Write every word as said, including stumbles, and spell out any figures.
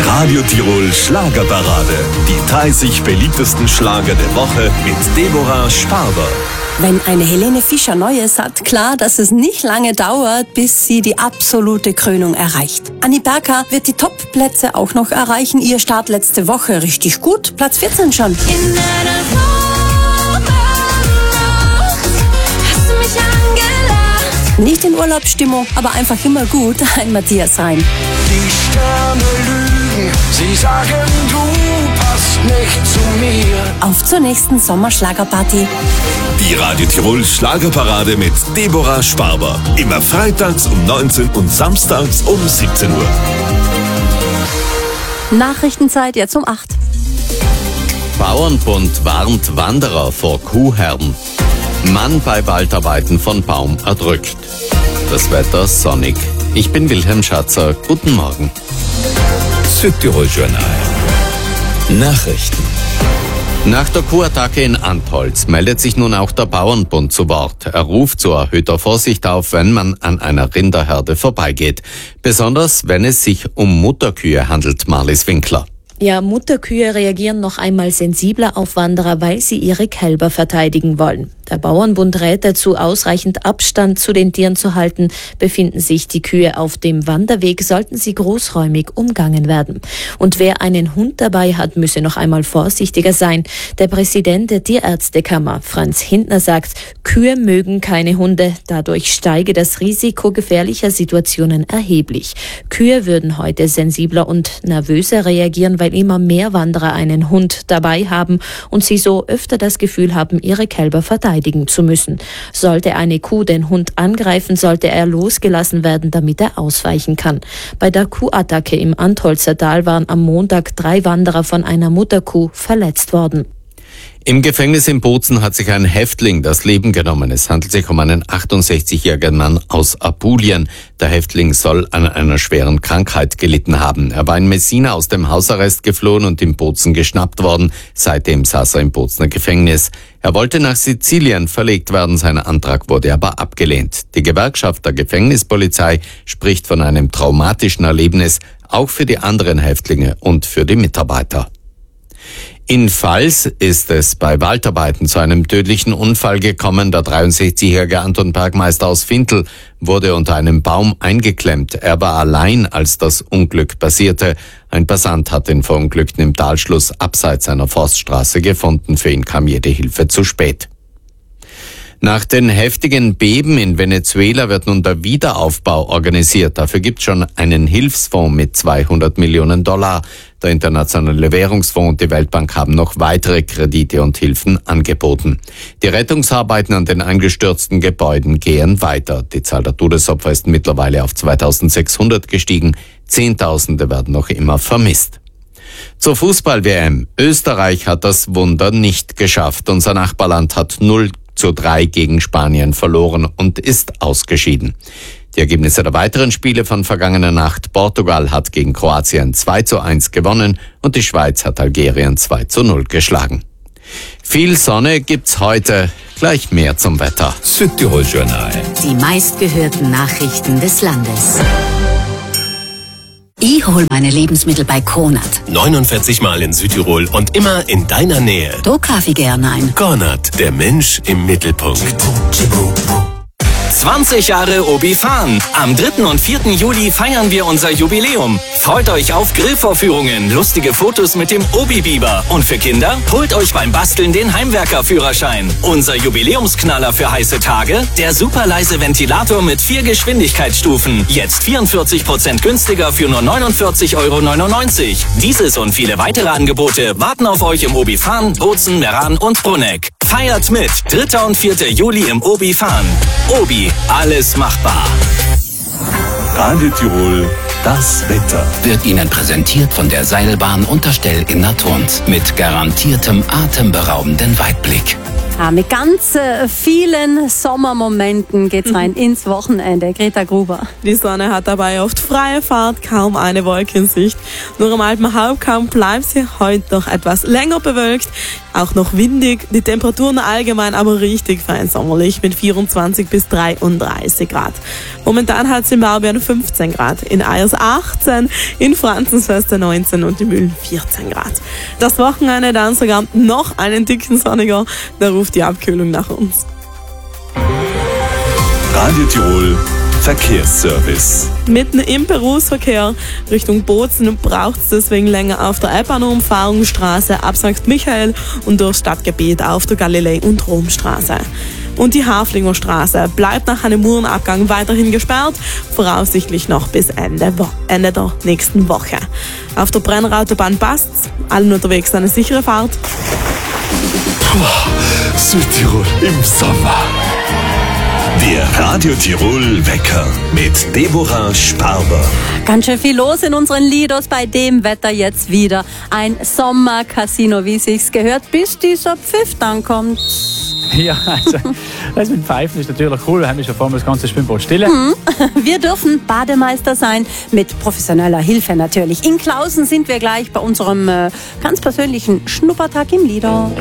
Radio Tirol Schlagerparade. Die dreißig beliebtesten Schlager der Woche mit Deborah Sparber. Wenn eine Helene Fischer Neues hat, klar, dass es nicht lange dauert, bis sie die absolute Krönung erreicht. Anni Berka wird die Top-Plätze auch noch erreichen. Ihr Start letzte Woche richtig gut, Platz vierzehn schon. In einer Sommernacht hast du mich angelacht. Nicht in Urlaubsstimmung, aber einfach immer gut, ein Matthias Reim. Die Sterne lügen, sie sagen, du passt nicht zu mir. Auf zur nächsten Sommerschlagerparty. Die Radio Tirol Schlagerparade mit Deborah Sparber. Immer freitags um neunzehn und samstags um siebzehn Uhr. Nachrichtenzeit jetzt um acht. Bauernbund warnt Wanderer vor Kuhherden. Mann bei Waldarbeiten von Baum erdrückt. Das Wetter sonnig. Ich bin Wilhelm Schatzer. Guten Morgen. Südtirol Journal. Nachrichten. Nach der Kuhattacke in Antholz meldet sich nun auch der Bauernbund zu Wort. Er ruft zu erhöhter Vorsicht auf, wenn man an einer Rinderherde vorbeigeht. Besonders, wenn es sich um Mutterkühe handelt, Marlies Winkler. Ja, Mutterkühe reagieren noch einmal sensibler auf Wanderer, weil sie ihre Kälber verteidigen wollen. Der Bauernbund rät dazu, ausreichend Abstand zu den Tieren zu halten. Befinden sich die Kühe auf dem Wanderweg, sollten sie großräumig umgangen werden. Und wer einen Hund dabei hat, müsse noch einmal vorsichtiger sein. Der Präsident der Tierärztekammer, Franz Hintner, sagt, Kühe mögen keine Hunde. Dadurch steige das Risiko gefährlicher Situationen erheblich. Kühe würden heute sensibler und nervöser reagieren, weil immer mehr Wanderer einen Hund dabei haben und sie so öfter das Gefühl haben, ihre Kälber verteidigen zu müssen. Sollte eine Kuh den Hund angreifen, sollte er losgelassen werden, damit er ausweichen kann. Bei der Kuhattacke im Antholzer Tal waren am Montag drei Wanderer von einer Mutterkuh verletzt worden. Im Gefängnis in Bozen hat sich ein Häftling das Leben genommen. Es handelt sich um einen achtundsechzigjährigen Mann aus Apulien. Der Häftling soll an einer schweren Krankheit gelitten haben. Er war in Messina aus dem Hausarrest geflohen und in Bozen geschnappt worden. Seitdem saß er im Bozener Gefängnis. Er wollte nach Sizilien verlegt werden. Sein Antrag wurde aber abgelehnt. Die Gewerkschaft der Gefängnispolizei spricht von einem traumatischen Erlebnis, auch für die anderen Häftlinge und für die Mitarbeiter. In Vals ist es bei Waldarbeiten zu einem tödlichen Unfall gekommen. Der dreiundsechzigjährige Anton Bergmeister aus Vintel wurde unter einem Baum eingeklemmt. Er war allein, als das Unglück passierte. Ein Passant hat den Verunglückten im Talschluss abseits einer Forststraße gefunden. Für ihn kam jede Hilfe zu spät. Nach den heftigen Beben in Venezuela wird nun der Wiederaufbau organisiert. Dafür gibt es schon einen Hilfsfonds mit zweihundert Millionen Dollar. Der Internationale Währungsfonds und die Weltbank haben noch weitere Kredite und Hilfen angeboten. Die Rettungsarbeiten an den eingestürzten Gebäuden gehen weiter. Die Zahl der Todesopfer ist mittlerweile auf zweitausendsechshundert gestiegen. Zehntausende werden noch immer vermisst. Zur Fußball-W M. Österreich hat das Wunder nicht geschafft. Unser Nachbarland hat null zu drei gegen Spanien verloren und ist ausgeschieden. Die Ergebnisse der weiteren Spiele von vergangener Nacht: Portugal hat gegen Kroatien zwei zu eins gewonnen und die Schweiz hat Algerien zwei zu null geschlagen. Viel Sonne gibt's heute, gleich mehr zum Wetter. Südtirol Journal. Die meistgehörten Nachrichten des Landes. Ich hol meine Lebensmittel bei Konrad. neunundvierzig Mal in Südtirol und immer in deiner Nähe. Da kaufe ich gerne ein. Konrad, der Mensch im Mittelpunkt. zwanzig Jahre Obi Farn. Am dritten und vierten Juli feiern wir unser Jubiläum. Freut euch auf Grillvorführungen, lustige Fotos mit dem Obi-Biber. Und für Kinder, holt euch beim Basteln den Heimwerkerführerschein. Unser Jubiläumsknaller für heiße Tage, der super leise Ventilator mit vier Geschwindigkeitsstufen. Jetzt vierundvierzig Prozent günstiger für nur neunundvierzig Euro neunundneunzig. Dieses und viele weitere Angebote warten auf euch im Obi Farn, Bozen, Meran und Brunegg. Feiert mit! dritter und vierter Juli im Obi Farn. Obi, alles machbar. Radio Tirol, das Wetter. Wird Ihnen präsentiert von der Seilbahn Unterstell in Naturns mit garantiertem atemberaubenden Weitblick. Ja, mit ganz äh, vielen Sommermomenten geht's rein ins Wochenende. Greta Gruber. Die Sonne hat dabei oft freie Fahrt, kaum eine Wolke in Sicht. Nur am Alpenhauptkamm bleibt sie heute noch etwas länger bewölkt. auch noch windig. Die Temperaturen allgemein aber richtig fein sommerlich mit vierundzwanzig bis dreiunddreißig Grad. Momentan hat es in Bauberg fünfzehn Grad, in Eyers achtzehn, in Franzensfeste neunzehn und in Mühlen vierzehn Grad. Das Wochenende dann sogar noch einen dicken sonniger, da ruft die Abkühlung nach uns. Radio Tirol Verkehrsservice. Mitten im Berufsverkehr Richtung Bozen braucht es deswegen länger auf der Eppano-Umfahrungsstraße ab Sankt Michael und durchs Stadtgebiet auf der Galilei- und Romstraße. Und die Haflinger Straße bleibt nach einem Murenabgang weiterhin gesperrt, voraussichtlich noch bis Ende, Wo- Ende der nächsten Woche. Auf der Brennerautobahn passt's, allen unterwegs eine sichere Fahrt. Puh, Südtirol im Sommer. Der Radio Tirol Wecker mit Deborah Sparber. Ganz schön viel los in unseren Lidos bei dem Wetter jetzt wieder. Ein Sommercasino, wie sich's gehört, bis dieser Pfiff dann kommt. Ja, also das mit dem Pfeifen ist natürlich cool. Wir haben ja schon vor das ganze Schwimmbad still. Mhm. Wir dürfen Bademeister sein, mit professioneller Hilfe natürlich. In Klausen sind wir gleich bei unserem äh, ganz persönlichen Schnuppertag im Lido.